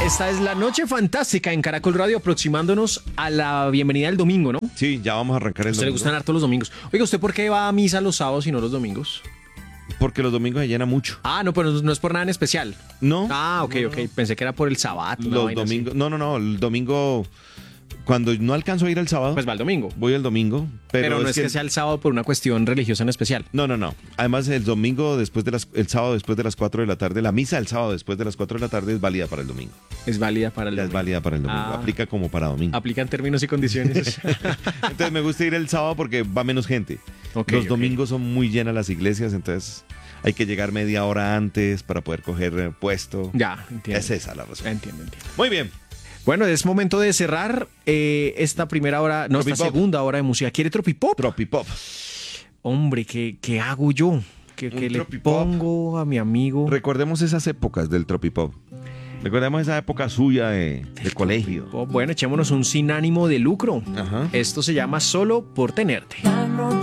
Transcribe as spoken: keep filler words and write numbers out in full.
Esta es la noche fantástica en Caracol Radio, aproximándonos a la bienvenida del domingo, ¿no? Sí, ya vamos a arrancar el A usted le domingo. gustan harto los domingos. Oiga, ¿usted por qué va a misa los sábados y no los domingos? Porque los domingos se llena mucho. Ah, no, pero no es por nada en especial. ¿No? Ah, ok, ok. Pensé que era por el sábado. Los domingos. No, no, no. El domingo. Cuando no alcanzo a ir el sábado. Pues va el domingo. Voy el domingo. Pero, Pero, no es que... que sea el sábado por una cuestión religiosa en especial. No, no, no. Además, el domingo después de las. El sábado después de las cuatro de la tarde. La misa el sábado después de las cuatro de la tarde es válida para el domingo. Es válida para el Ya domingo. es válida para el domingo. Ah. Aplica como para domingo. Aplican términos y condiciones. Entonces me gusta ir el sábado porque va menos gente. Ok, Los ok. domingos son muy llenas las iglesias, entonces hay que llegar media hora antes para poder coger eh, puesto. Ya, entiendo. Es esa la razón. Entiendo, entiendo. Muy bien. Bueno, es momento de cerrar eh, esta primera hora, no, esta Tropipop. segunda hora de música. ¿Quiere tropipop? Tropipop. Hombre, ¿qué, qué hago yo? ¿Qué, Un qué le tropipop. pongo a mi amigo? Recordemos esas épocas del tropipop. Recordemos esa época suya de, de colegio. Oh, bueno, echémonos un sin ánimo de lucro. Ajá. Esto se llama Solo por tenerte.